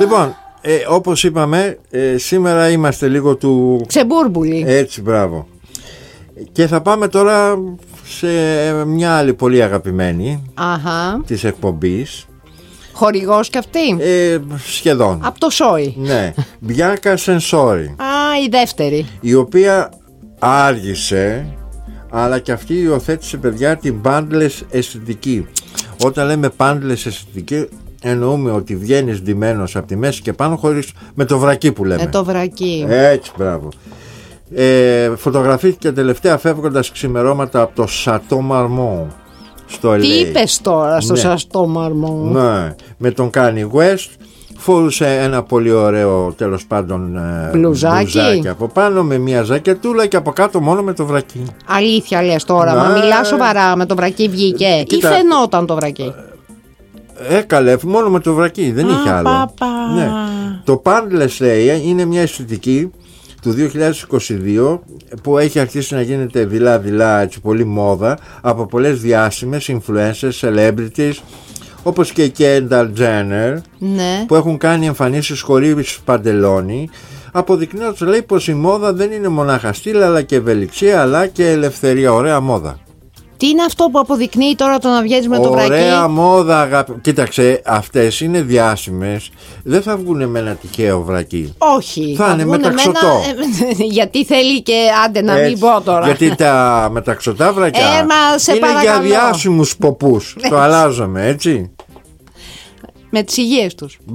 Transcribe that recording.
Λοιπόν, όπως είπαμε, σήμερα είμαστε λίγο του ξεμπούρμπουλοι. Έτσι, μπράβο. Και θα πάμε τώρα σε μια άλλη πολύ αγαπημένη της εκπομπής. Χορηγός κι αυτή. Σχεδόν. Από το Σόι. Ναι. Μπιάνκα Σενσόρι. Η δεύτερη. Η οποία άργησε, αλλά και αυτή υιοθέτησε, παιδιά, την πάντλες αισθητική. Όταν λέμε πάντλες αισθητική, εννοούμε ότι βγαίνεις ντυμένος από τη μέση και πάνω, χωρίς με το βρακί που λέμε. Με το βρακί. Έτσι, μπράβο. Φωτογραφήθηκε τελευταία φεύγοντας ξημερώματα από το Σατό Μαρμό στο LA. Τι είπες τώρα στο Σατό Μαρμό? Ναι, με τον Kanye West. Φορούσε ένα πολύ ωραίο, τέλος πάντων, μπλουζάκι από πάνω, με μια ζακετούλα, και από κάτω μόνο με το βρακί. Αλήθεια λες τώρα? Μα μιλά σοβαρά, με το βρακί βγήκε? Κοίτα, ή φαινόταν το βρακί? Καλέ, μόνο με το βρακί, δεν είχε άλλο. Ναι. Το Pandless, λέει, είναι μια αισθητική του 2022 που έχει αρχίσει να γίνεται δειλά-δειλά, έτσι, πολύ μόδα από πολλές διάσημες influencers, celebrities, όπως και η Kendall Jenner, ναι, που έχουν κάνει εμφανίσεις χωρίς παντελόνι, αποδεικνύοντας, λέει, πως η μόδα δεν είναι μονάχα στυλ, αλλά και ευελιξία, αλλά και ελευθερία. Ωραία μόδα. Τι είναι αυτό που αποδεικνύει τώρα το να βγαίνεις με το βρακί? Ωραία μόδα, αγάπη. Κοίταξε, αυτές είναι διάσημες. Δεν θα βγουν με ένα τυχαίο βρακί. Όχι. Θα είναι μεταξωτό. Γιατί θέλει και, άντε να μην πω τώρα. Γιατί τα μεταξωτά βρακιά είναι παρακαλώ, για διάσημους ποπούς. Το αλλάζαμε, έτσι. Με τις υγείες τους.